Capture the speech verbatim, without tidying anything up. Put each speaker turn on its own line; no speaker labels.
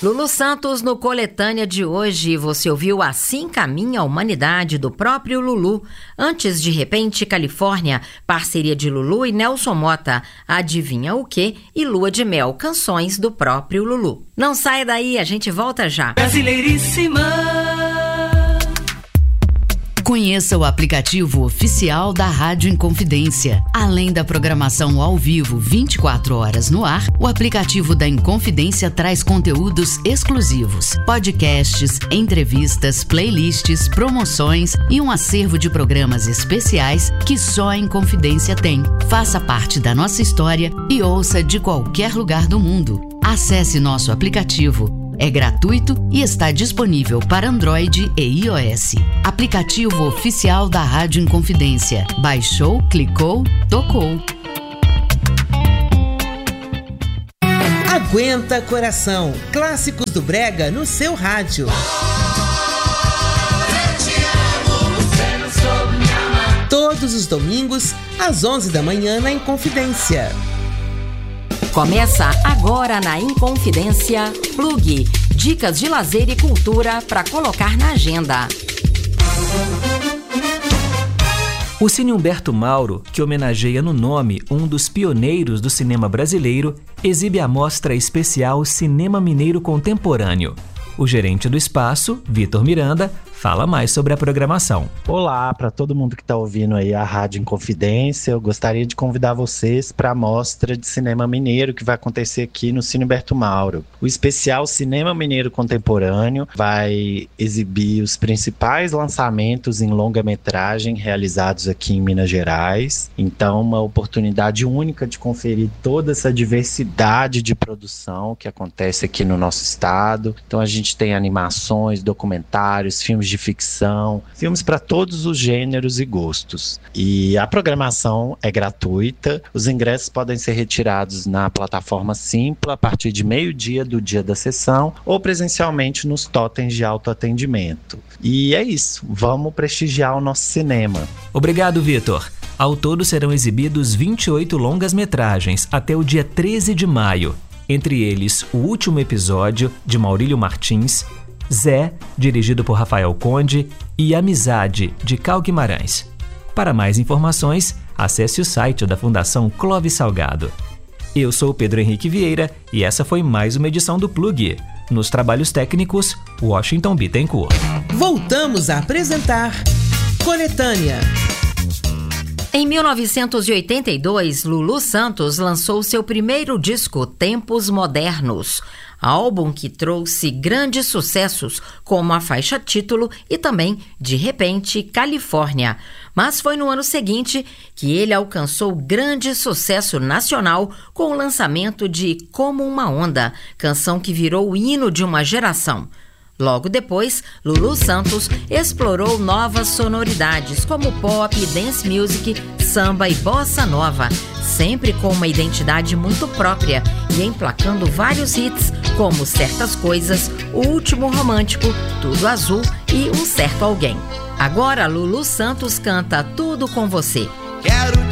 Lulu Santos, no Coletânea de hoje, você ouviu Assim Caminha a Humanidade, do próprio Lulu. Antes, De Repente, Califórnia, parceria de Lulu e Nelson Motta, Adivinha o Quê? E Lua de Mel, canções do próprio Lulu. Não saia daí, a gente volta já.
Brasileiríssima.
Conheça o aplicativo oficial da Rádio Inconfidência. Além da programação ao vivo vinte e quatro horas no ar, o aplicativo da Inconfidência traz conteúdos exclusivos, podcasts, entrevistas, playlists, promoções e um acervo de programas especiais que só a Inconfidência tem. Faça parte da nossa história e ouça de qualquer lugar do mundo. Acesse nosso aplicativo. É gratuito e está disponível para Android e iOS. Aplicativo oficial da Rádio Inconfidência. Baixou, clicou, tocou.
Aguenta Coração. Clássicos do Brega no seu rádio. Todos os domingos, às onze da manhã, na Inconfidência.
Começa agora na Inconfidência Plug. Dicas de lazer e cultura para colocar na agenda.
O Cine Humberto Mauro, que homenageia no nome um dos pioneiros do cinema brasileiro, exibe a mostra especial Cinema Mineiro Contemporâneo. O gerente do espaço, Vitor Miranda, fala mais sobre a programação.
Olá, para todo mundo que está ouvindo aí a Rádio Inconfidência, eu gostaria de convidar vocês para a mostra de cinema mineiro que vai acontecer aqui no Cine Humberto Mauro. O especial Cinema Mineiro Contemporâneo vai exibir os principais lançamentos em longa-metragem realizados aqui em Minas Gerais. Então, uma oportunidade única de conferir toda essa diversidade de produção que acontece aqui no nosso estado. Então, a gente tem animações, documentários, filmes de ficção, filmes para todos os gêneros e gostos. E a programação é gratuita, os ingressos podem ser retirados na plataforma Simpla a partir de meio-dia do dia da sessão ou presencialmente nos totens de autoatendimento. E é isso, vamos prestigiar o nosso cinema.
Obrigado, Vitor. Ao todo serão exibidos vinte e oito longas-metragens até o dia treze de maio. Entre eles, O Último Episódio, de Maurílio Martins, Zé, dirigido por Rafael Conde, e Amizade, de Cal Guimarães. Para mais informações, acesse o site da Fundação Clóvis Salgado. Eu sou o Pedro Henrique Vieira e essa foi mais uma edição do Plug. Nos trabalhos técnicos, Washington Bittencourt.
Voltamos a apresentar Coletânea.
Em mil novecentos e oitenta e dois, Lulu Santos lançou seu primeiro disco, Tempos Modernos, álbum que trouxe grandes sucessos, como a faixa título e também, De Repente, Califórnia. Mas foi no ano seguinte que ele alcançou grande sucesso nacional com o lançamento de Como Uma Onda, canção que virou o hino de uma geração. Logo depois, Lulu Santos explorou novas sonoridades como pop, dance music, samba e bossa nova, sempre com uma identidade muito própria e emplacando vários hits como Certas Coisas, O Último Romântico, Tudo Azul e Um Certo Alguém. Agora, Lulu Santos canta Tudo Com Você.
Quero